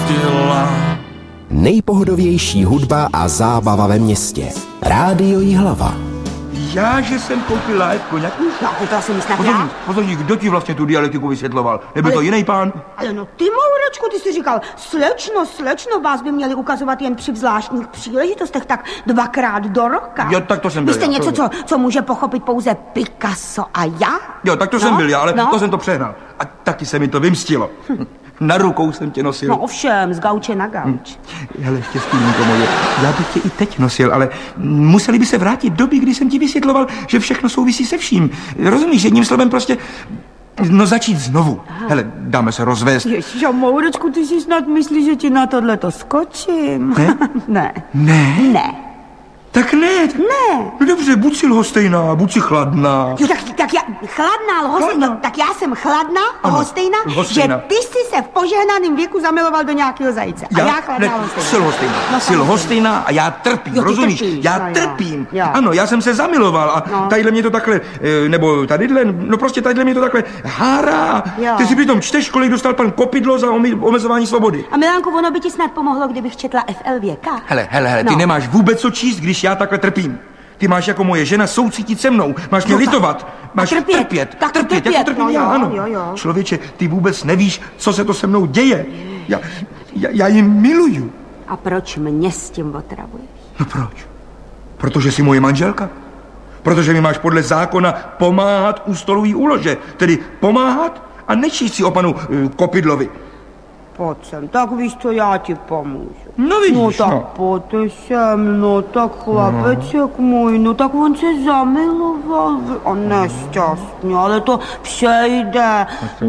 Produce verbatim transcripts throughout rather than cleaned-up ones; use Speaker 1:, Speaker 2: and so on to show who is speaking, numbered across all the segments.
Speaker 1: zjistila.
Speaker 2: Nejpohodovější hudba a zábava ve městě. Rádio Jihlava.
Speaker 1: Já, že jsem koupil láhev koněku?
Speaker 3: No, to jsem snad já.
Speaker 1: Pozorník, kdo ti vlastně tu dialektiku vysvětloval? Nebyl ale, to jiný pán?
Speaker 3: Ale no ty, Mourečku, ty jsi říkal, slečno, slečno, vás by měli ukazovat jen při zvláštních příležitostech, tak dvakrát do roka.
Speaker 1: Jo, tak to jsem byl.
Speaker 3: Vy jste
Speaker 1: já,
Speaker 3: něco, co, co může pochopit pouze Picasso a já?
Speaker 1: Jo, tak to
Speaker 3: no?
Speaker 1: jsem byl já, ale
Speaker 3: no?
Speaker 1: to jsem to přehnal. A taky se mi to vymstilo. Hm. Na rukou jsem tě nosil.
Speaker 3: No ovšem, z gauče na gauč.
Speaker 1: Hm. Hele, štěstínko moje, já bych tě i teď nosil, ale museli by se vrátit doby, kdy jsem ti vysvětloval, že všechno souvisí se vším. Rozumíš, jedním slovem prostě, no začít znovu. Aha. Hele, dáme se rozvést.
Speaker 3: Ježiš, a Mourečku, ty si snad myslíš, že ti na tohle to skočím?
Speaker 1: Ne?
Speaker 3: Ne.
Speaker 1: Ne?
Speaker 3: Ne.
Speaker 1: Tak ne.
Speaker 3: Ne.
Speaker 1: No dobře, buď si lhostejná, buď si chladná.
Speaker 3: Jo, tak, tak já, chladná, lhostejná, no, tak já jsem chladná, lhostejná, že ty jsi se v požehnaném věku zamiloval do nějakého zajíce. A já, já chladná, lhostejná.
Speaker 1: Jsi lhostejná, no, jsi lhostejná a já trpím, jo, rozumíš?
Speaker 3: Trpíš,
Speaker 1: já
Speaker 3: no,
Speaker 1: trpím.
Speaker 3: Jo.
Speaker 1: Ano, já jsem se zamiloval a no. tadyhle mě to takhle, nebo tadyhle, no prostě tadyhle mě to takhle hárá. Jo. Ty si přitom čteš, kolik dostal pan Kopidlo za omezování svobody.
Speaker 3: A Milánku, ono by ti snad pomohlo, kdybych četla F L Věka.
Speaker 1: Hele, hele, hele, no. Ty nemáš vůbec co číst, když já takhle trpím. Ty máš jako moje žena soucítit se mnou, máš mě no, litovat, máš trpět, trpět,
Speaker 3: tak
Speaker 1: trpět,
Speaker 3: trpět,
Speaker 1: jako trpím
Speaker 3: no,
Speaker 1: já,
Speaker 3: jo,
Speaker 1: ano.
Speaker 3: Jo, jo.
Speaker 1: Člověče, ty vůbec nevíš, co se to se mnou děje. Já, já, já ji miluju.
Speaker 3: A proč mě s tím otravuješ?
Speaker 1: No proč? Protože jsi moje manželka. Protože mi máš podle zákona pomáhat u stolové úlože. Tedy pomáhat a nečíst si o panu uh, Kopidlovi.
Speaker 3: Pojď sem, tak víš co, já ti pomůžu.
Speaker 1: No vidíš,
Speaker 3: no. tak
Speaker 1: no.
Speaker 3: pojď sem, no tak chlapeček no. můj, no tak on se zamiloval a nešťastně, ale to přejde.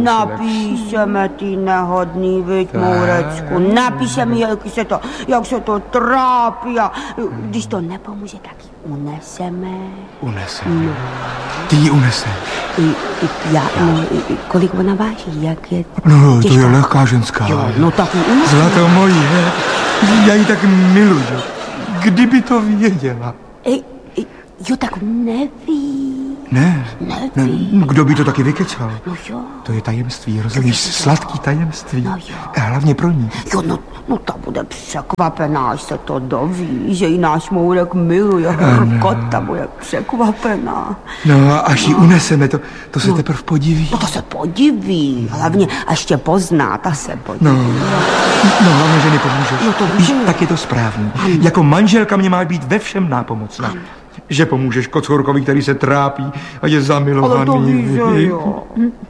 Speaker 3: Napíšeme ty nehodný, viď, Mourečku, napíšeme, jak se to, jak se to trápí a když to nepomůže, tak ji uneseme.
Speaker 1: Uneseme? No. Ty ji uneseš?
Speaker 3: I, i, já, no, i, kolik ona váží, jak je
Speaker 1: No,
Speaker 3: těžká.
Speaker 1: to je lehká ženská.
Speaker 3: Jo, no tak ji uneseme.
Speaker 1: Zlato mojí, ne? Já ji tak miluju. Kdyby to věděla.
Speaker 3: Ej, ej, jo, tak neví.
Speaker 1: Ne, ne, kdo by to taky vykecal?
Speaker 3: No jo.
Speaker 1: To je tajemství, rozumíš? Sladký tajemství.
Speaker 3: No jo.
Speaker 1: A hlavně pro ní.
Speaker 3: Jo, no, no ta bude překvapená, až se to doví, že ji náš Mourek miluje. Hrkota bude překvapená.
Speaker 1: No a až ji no. uneseme, to, to se no. teprve podiví.
Speaker 3: No to se podiví, hlavně až tě pozná, ta se podiví.
Speaker 1: No, no hlavně, že mi pomůžeš.
Speaker 3: No to
Speaker 1: víš, tak je to správný. Ano. Jako manželka mě má být ve všem nápomocná. Ano. Že pomůžeš Kocourkovi, který se trápí a je zamilovaný.
Speaker 3: Ale to víš, že jo.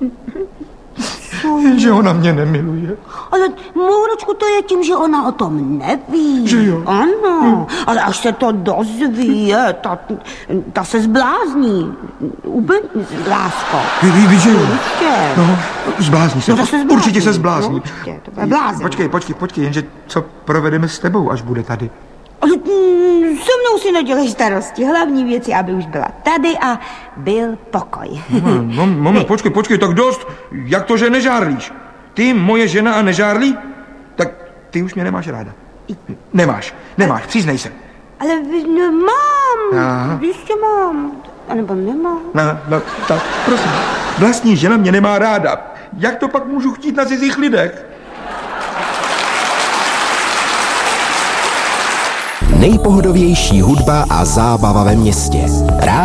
Speaker 1: Že ona mě nemiluje.
Speaker 3: Ale Mourečku, to je tím, že ona o tom neví.
Speaker 1: Že jo?
Speaker 3: Ano, hm. ale až se to dozví, je, ta, ta se zblázní. Úplně, lásko.
Speaker 1: Ví, ví, že jo?
Speaker 3: Určitě.
Speaker 1: No, zblázní se.
Speaker 3: No, to se zblázní.
Speaker 1: Určitě se zblázní.
Speaker 3: No, určitě, to bude blázen.
Speaker 1: Počkej, počkej, počkej, jenže co provedeme s tebou, až bude tady?
Speaker 3: Ale mm, se mnou si nedělej starosti. Hlavní věc je, aby už byla tady a byl pokoj.
Speaker 1: No, moment, počkej, počkej, tak dost. Jak to, že nežárlíš? Ty, moje žena a nežárlí? Tak ty už mě nemáš ráda. Nemáš, nemáš, přiznej se.
Speaker 3: Ale no, mám, ještě mám. A nebo nemám.
Speaker 1: No, no, tak prosím, vlastní žena mě nemá ráda. Jak to pak můžu chtít na cizích lidech?
Speaker 2: Nejpohodovější hudba a zábava ve městě.